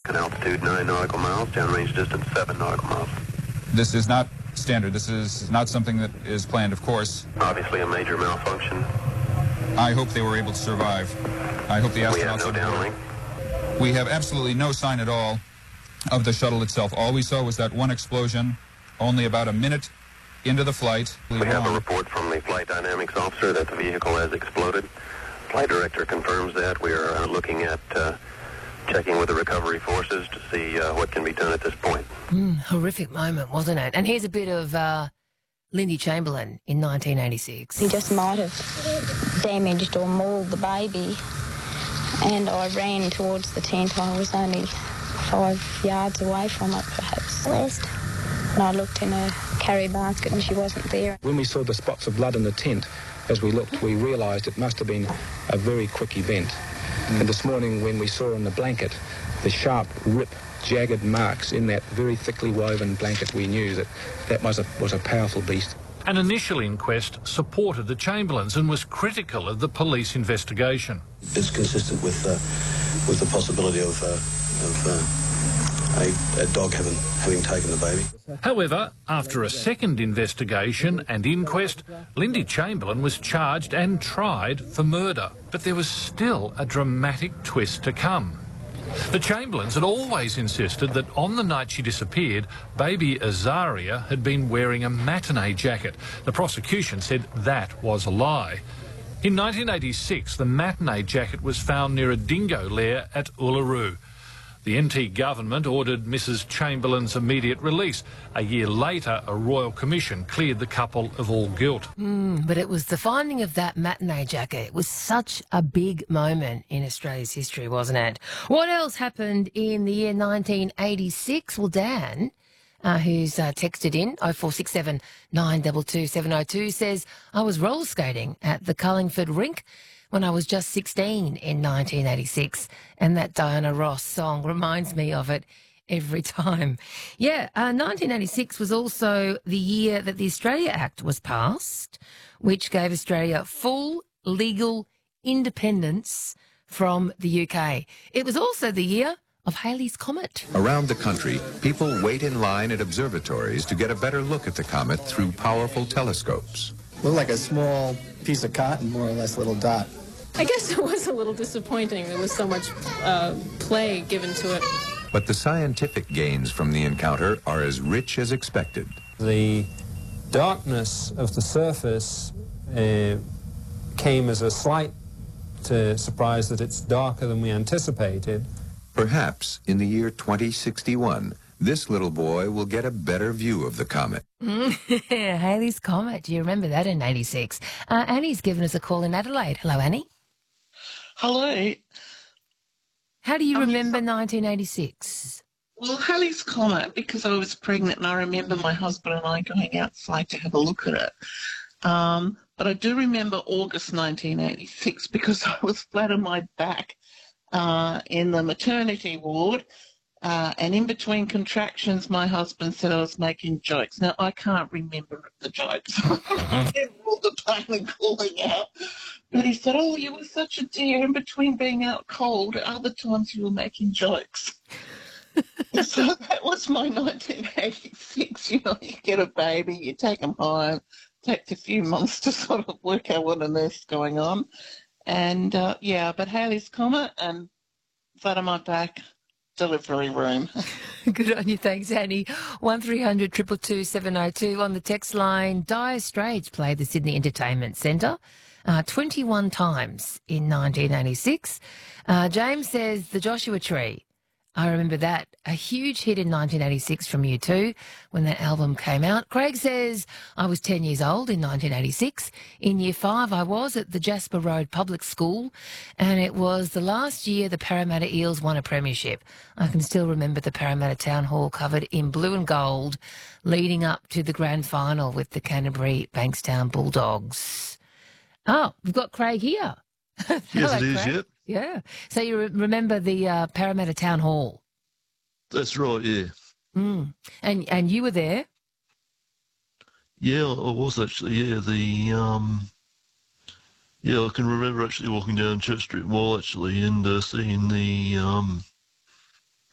an altitude 9 nautical miles, downrange distance 7 nautical miles. This is not standard. This is not something that is planned, of course. Obviously a major malfunction. I hope they were able to survive. I hope the astronauts... We have no downlink. We have absolutely no sign at all of the shuttle itself. All we saw was that one explosion only about a minute into the flight. We have a report from the flight dynamics officer that the vehicle has exploded. Flight director confirms that. We are looking at checking with the recovery forces to see what can be done at this point. Horrific moment, wasn't it? And here's a bit of Lindy Chamberlain in 1986. He just might have damaged or mauled the baby, and I ran towards the tent. I was only 5 yards away from it, perhaps less. And I looked in her carry basket and she wasn't there. When we saw the spots of blood in the tent, as we looked, we realised it must have been a very quick event. And this morning when we saw in the blanket the sharp, jagged marks in that very thickly woven blanket, we knew that that was a powerful beast. An initial inquest supported the Chamberlains and was critical of the police investigation. It's consistent with the possibility of a dog having taken the baby. However, after a second investigation and inquest, Lindy Chamberlain was charged and tried for murder. But there was still a dramatic twist to come. The Chamberlains had always insisted that on the night she disappeared, baby Azaria had been wearing a matinee jacket. The prosecution said that was a lie. In 1986, the matinee jacket was found near a dingo lair at Uluru. The NT government ordered Mrs Chamberlain's immediate release. A year later, a royal commission cleared the couple of all guilt. But it was the finding of that matinee jacket. It was such a big moment in Australia's history, wasn't it? What else happened in the year 1986? Well, Dan, who's texted in, 0467 922 702, says, I was roller skating at the Cullingford rink when I was just 16 in 1986, and that Diana Ross song reminds me of it every time. Yeah, 1986 was also the year that the Australia Act was passed, which gave Australia full legal independence from the UK. It was also the year of Halley's Comet. Around the country, people wait in line at observatories to get a better look at the comet through powerful telescopes. Looked like a small piece of cotton, more or less, little dot. I guess it was a little disappointing. There was so much play given to it. But the scientific gains from the encounter are as rich as expected. The darkness of the surface came as a slight surprise that it's darker than we anticipated. Perhaps in the year 2061, this little boy will get a better view of the comet. Halley's Comet. Do you remember that in 86? Annie's given us a call in Adelaide. Hello, Annie. Hello. How do you remember 1986? Well, Halley's Comet, because I was pregnant and I remember my husband and I going outside to have a look at it. But I do remember August 1986 because I was flat on my back in the maternity ward. And in between contractions, my husband said I was making jokes. Now, I can't remember the jokes. I remember all the pain and calling out. But he said, oh, you were such a dear in between being out cold. At other times you were making jokes. So that was my 1986. You know, you get a baby, you take them home. Takes a few months to sort of work out what on earth's going on. And, yeah, but Halley's Comet and flat on my back, delivery room. Good on you. Thanks, Annie. 1300 222 702 on the text line. Dire Straits played the Sydney Entertainment Centre 21 times in 1986. James says the Joshua Tree. I remember that. A huge hit in 1986 from U2 when that album came out. Craig says, I was 10 years old in 1986. In Year 5, I was at the Jasper Road Public School, and it was the last year the Parramatta Eels won a premiership. I can still remember the Parramatta Town Hall covered in blue and gold leading up to the grand final with the Canterbury Bankstown Bulldogs. Oh, we've got Craig here. Yes, Hello, it is, Craig. yep. Yeah. So you remember the Parramatta Town Hall? That's right, yeah. And you were there? Yeah, I was actually, yeah. Yeah, I can remember actually walking down Church Street Mall, actually, and seeing the